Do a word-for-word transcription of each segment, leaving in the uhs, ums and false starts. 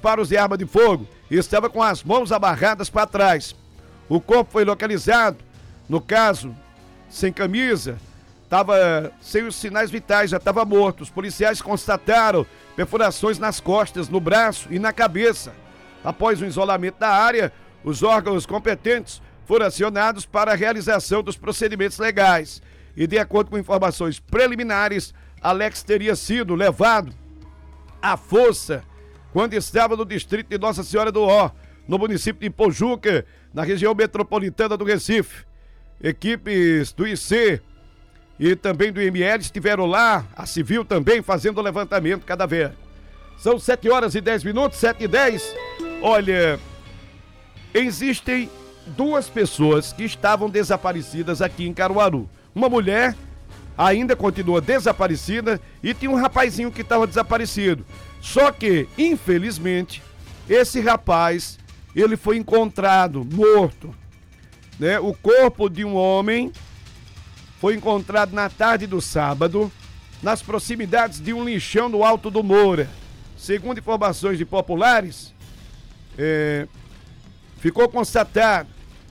disparos de arma de fogo e estava com as mãos amarradas para trás. O corpo foi localizado, no caso, sem camisa, estava sem os sinais vitais, já estava morto. Os policiais constataram perfurações nas costas, no braço e na cabeça. Após o isolamento da área, os órgãos competentes foram acionados para a realização dos procedimentos legais. E de acordo com informações preliminares, Alex teria sido levado à força quando estava no distrito de Nossa Senhora do Ó, no município de Pojuca, na região metropolitana do Recife. Equipes do I C e também do I M L estiveram lá, a Civil também, fazendo o levantamento cadavérico. São sete horas e dez minutos, sete e dez. Olha, existem duas pessoas que estavam desaparecidas aqui em Caruaru. Uma mulher ainda continua desaparecida e tinha um rapazinho que estava desaparecido. Só que, infelizmente, esse rapaz, ele foi encontrado morto, né? O corpo de um homem foi encontrado na tarde do sábado, nas proximidades de um lixão no Alto do Moura. Segundo informações de populares, é, ficou constatado,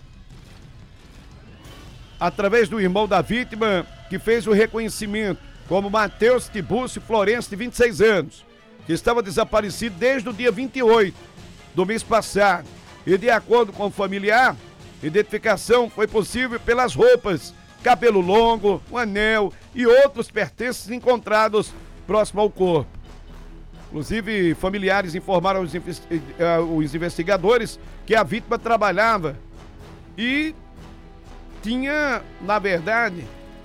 através do irmão da vítima, que fez o reconhecimento como Matheus Tibúcio Florencio, de vinte e seis anos, que estava desaparecido desde o dia vinte e oito do mês passado. E de acordo com o familiar, identificação foi possível pelas roupas, cabelo longo, um anel e outros pertences encontrados próximo ao corpo. Inclusive, familiares informaram os, os investigadores que a vítima trabalhava e tinha, na verdade,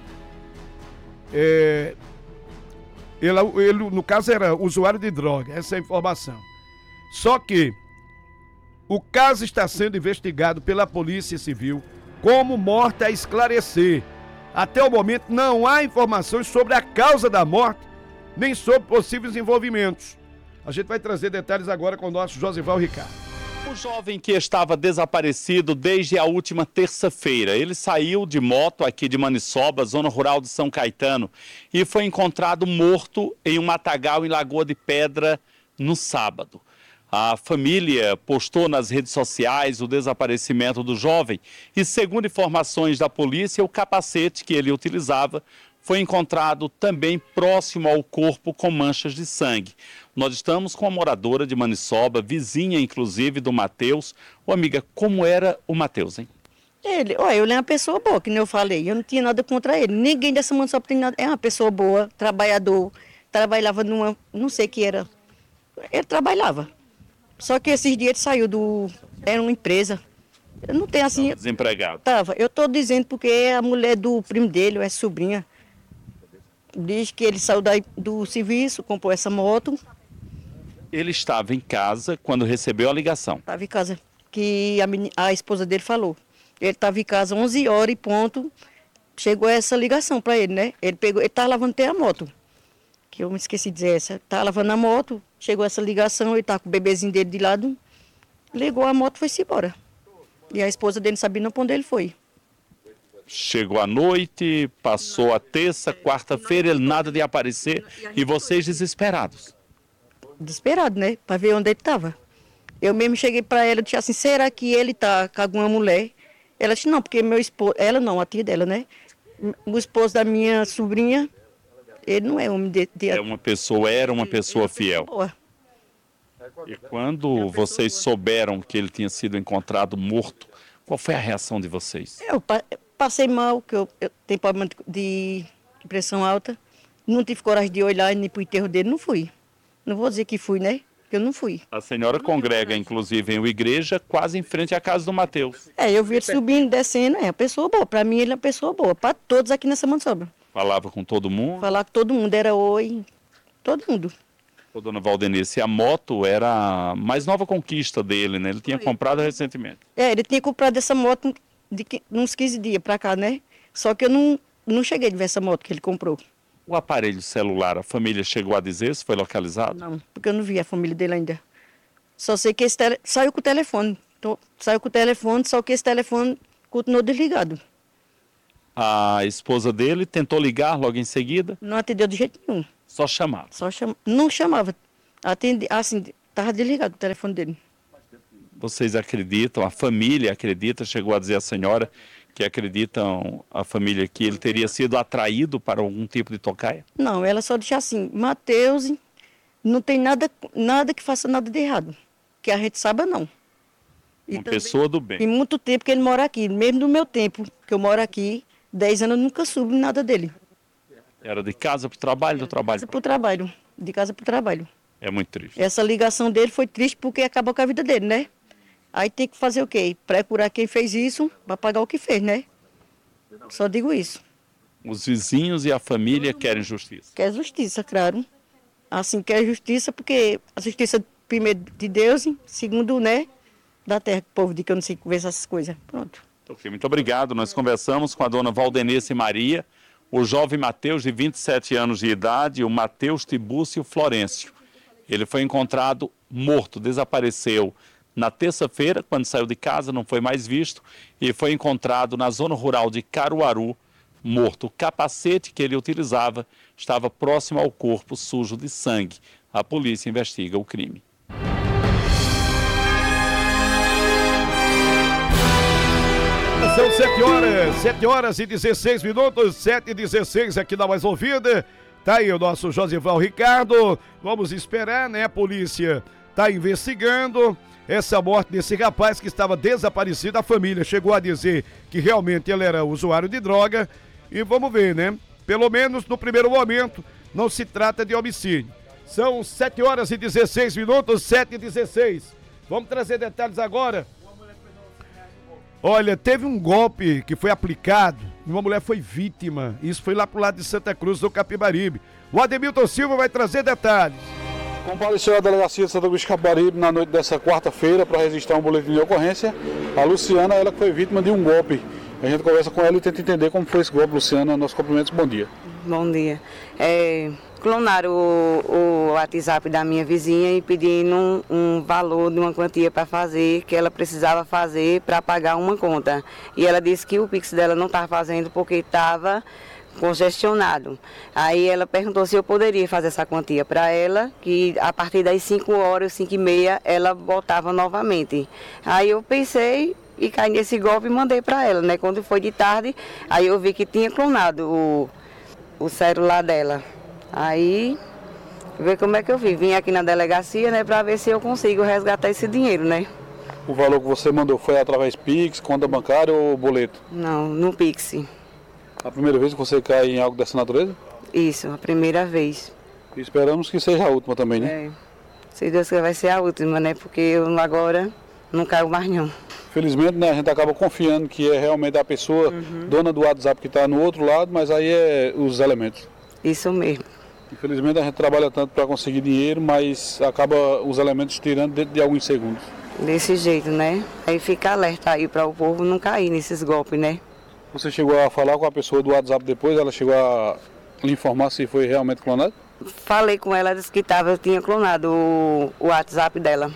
é, ele, ele, no caso, era usuário de droga, essa é a informação. Só que o caso está sendo investigado pela Polícia Civil como morte a esclarecer. Até o momento não há informações sobre a causa da morte, nem sobre possíveis envolvimentos. A gente vai trazer detalhes agora com o nosso Josival Ricardo. O jovem que estava desaparecido desde a última terça-feira, ele saiu de moto aqui de Maniçoba, zona rural de São Caetano, e foi encontrado morto em um matagal em Lagoa de Pedra no sábado. A família postou nas redes sociais o desaparecimento do jovem e, segundo informações da polícia, o capacete que ele utilizava foi encontrado também próximo ao corpo com manchas de sangue. Nós estamos com a moradora de Maniçoba, vizinha inclusive do Matheus. Ô amiga, como era o Matheus, hein? Ele, olha, ele é uma pessoa boa, que nem eu falei, eu não tinha nada contra ele. Ninguém dessa Maniçoba tem nada, é uma pessoa boa, trabalhador, trabalhava numa, não sei o que era, ele trabalhava. Só que esses dias ele saiu do, era uma empresa, eu não tenho assim... Tava desempregado. Tava, eu tô dizendo porque a mulher do primo dele, é sobrinha, diz que ele saiu daí do serviço, comprou essa moto. Ele estava em casa quando recebeu a ligação. Estava em casa, que a, meni- a esposa dele falou. Ele estava em casa onze horas e ponto, chegou essa ligação para ele, né? Ele pegou, ele estava lavando até a moto, que eu me esqueci de dizer essa. Estava lavando a moto, chegou essa ligação, ele estava com o bebezinho dele de lado, ligou a moto e foi-se embora. E a esposa dele não sabia não para onde ele foi. Chegou à noite, passou a terça, quarta-feira, ele nada de aparecer e vocês desesperados. Desesperado, né? Para ver onde ele estava. Eu mesmo cheguei para ela e disse assim, será que ele está com alguma mulher? Ela disse, não, porque meu esposo... Ela não, a tia dela, né? O esposo da minha sobrinha, ele não é homem de... de... É uma pessoa, era uma pessoa fiel. Boa. E quando vocês souberam que ele tinha sido encontrado morto, qual foi a reação de vocês? Eu pa- passei mal, que eu, eu tenho problema de, de pressão alta. Não tive coragem de olhar nem para o enterro dele, não fui. Não vou dizer que fui, né? Porque eu não fui. A senhora congrega, inclusive, em uma igreja quase em frente à casa do Matheus. É, eu vi ele subindo, descendo, é uma pessoa boa. Para mim, ele é uma pessoa boa. Para todos aqui nessa Maniçoba. Falava com todo mundo. Falar com todo mundo, era oi, todo mundo. Ô, dona Valdenice, a moto era a mais nova conquista dele, né? Ele tinha comprado recentemente. É, ele tinha comprado essa moto de que- uns quinze dias para cá, né? Só que eu não, não cheguei de ver essa moto que ele comprou. O aparelho celular, a família chegou a dizer se foi localizado? Não, porque eu não vi a família dele ainda. Só sei que esse tele... saiu com o telefone. Tô... Saiu com o telefone, só que esse telefone continuou desligado. A esposa dele tentou ligar logo em seguida, Não atendeu de jeito nenhum. só chamava. Só cham... Não chamava. Atendi... Assim, Estava desligado o telefone dele. Vocês acreditam, a família acredita, chegou a dizer a senhora que acreditam, a família, que ele teria sido atraído para algum tipo de tocaia? Não, ela só disse assim, Mateus, não tem nada, nada que faça nada de errado, que a gente saiba não. E Uma também, pessoa do bem. Tem muito tempo que ele mora aqui, mesmo no meu tempo, que eu moro aqui, dez anos eu nunca soube nada dele. Era de casa para o trabalho, do trabalho? De casa para o trabalho, de casa para o trabalho. É muito triste. Essa ligação dele foi triste porque acabou com a vida dele, né? Aí tem que fazer o quê? Procurar quem fez isso para pagar o que fez, né? Só digo isso. Os vizinhos e a família querem justiça. Quer justiça, claro. Assim, quer justiça porque a justiça, primeiro, de Deus, segundo, né, da terra, que o povo diz que eu não sei conversar essas coisas. Pronto. Ok, muito obrigado. Nós conversamos com a dona Valdenesse Maria, o jovem Mateus, de vinte e sete anos de idade, o Mateus Tibúcio Florencio. Ele foi encontrado morto, desapareceu na terça-feira, quando saiu de casa, não foi mais visto, e foi encontrado na zona rural de Caruaru, morto. O capacete que ele utilizava estava próximo ao corpo, sujo de sangue. A polícia investiga o crime. São sete horas, sete horas e dezesseis minutos, sete e dezesseis aqui na Mais Ouvida. Tá aí o nosso Josival Ricardo. Vamos esperar, né? A polícia tá investigando essa morte desse rapaz que estava desaparecido. A família chegou a dizer que realmente ele era usuário de droga. E vamos ver, né? Pelo menos no primeiro momento, não se trata de homicídio. São sete horas e dezesseis minutos, sete e dezesseis. Vamos trazer detalhes agora. Olha, teve um golpe que foi aplicado e uma mulher foi vítima. Isso foi lá pro lado de Santa Cruz do Capibaribe. O Ademilton Silva vai trazer detalhes. Compareceu à delegacia de Santa Cruz do Capibaribe na noite dessa quarta-feira para registrar um boletim de ocorrência. A Luciana, ela que foi vítima de um golpe. A gente conversa com ela e tenta entender como foi esse golpe. Luciana, nossos cumprimentos, bom dia. Bom dia. É, clonaram o, o WhatsApp da minha vizinha e pedindo um, um valor de uma quantia para fazer, que ela precisava fazer para pagar uma conta. E ela disse que o Pix dela não estava fazendo porque estava congestionado. Aí ela perguntou se eu poderia fazer essa quantia para ela, que a partir das cinco horas, cinco e meia, ela voltava novamente. Aí eu pensei e caí nesse golpe e mandei para ela, né? Quando foi de tarde, aí eu vi que tinha clonado o, o celular dela. Aí, ver como é que eu fiz. Vim aqui na delegacia, né, para ver se eu consigo resgatar esse dinheiro, né? O valor que você mandou foi através Pix, conta bancária ou boleto? Não, no Pix. A primeira vez que você cai em algo dessa natureza? Isso, a primeira vez. E esperamos que seja a última também, né? É. Se Deus quiser vai ser a última, né? Porque eu agora não caio mais não. Felizmente, né, a gente acaba confiando que é realmente a pessoa uhum. dona do WhatsApp que está no outro lado, mas aí é os elementos. Isso mesmo. Infelizmente a gente trabalha tanto para conseguir dinheiro, mas acaba os elementos tirando dentro de alguns segundos. Desse jeito, né? Aí fica alerta aí para o povo não cair nesses golpes, né? Você chegou a falar com a pessoa do WhatsApp depois? Ela chegou a lhe informar se foi realmente clonado? Falei com ela, disse que tava, eu tinha clonado o, o WhatsApp dela.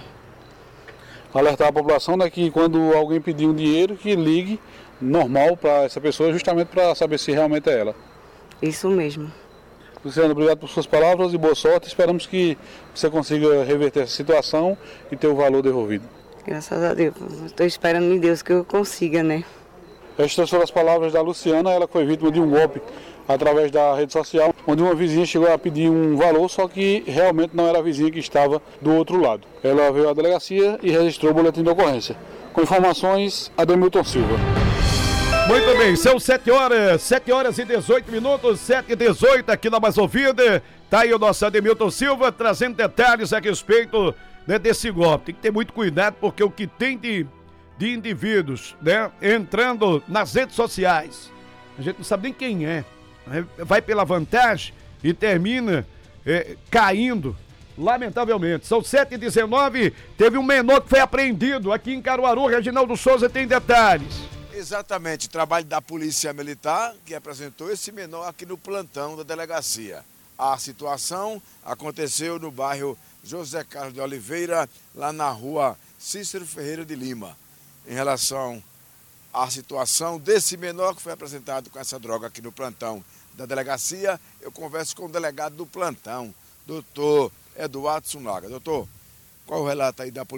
Alertar a população, né, que quando alguém pedir um dinheiro, que ligue normal para essa pessoa, justamente para saber se realmente é ela. Isso mesmo. Luciano, obrigado por suas palavras e boa sorte. Esperamos que você consiga reverter essa situação e ter o valor devolvido. Graças a Deus. Estou esperando em Deus que eu consiga, né? Estas foram as palavras da Luciana. Ela foi vítima de um golpe através da rede social, onde uma vizinha chegou a pedir um valor, só que realmente não era a vizinha que estava do outro lado. Ela veio à delegacia e registrou o boletim de ocorrência. Com informações, Ademilton Silva. Muito bem, são sete horas, sete horas e dezoito minutos, sete e dezoito aqui na Mais Ouvida. Tá aí o nosso Ademilton Silva trazendo detalhes a respeito, né, desse golpe. Tem que ter muito cuidado porque o que tem de, de indivíduos, né, entrando nas redes sociais, a gente não sabe nem quem é. Vai pela vantagem e termina é, caindo, lamentavelmente. São sete e dezenove, teve um menor que foi apreendido aqui em Caruaru. Reginaldo Souza tem detalhes. Exatamente, trabalho da Polícia Militar que apresentou esse menor aqui no plantão da delegacia. A situação aconteceu no bairro José Carlos de Oliveira, lá na rua Cícero Ferreira de Lima. Em relação à situação desse menor que foi apresentado com essa droga aqui no plantão da delegacia, eu converso com o delegado do plantão, doutor Eduardo Sunaga. Doutor, Qual o relato aí da polícia?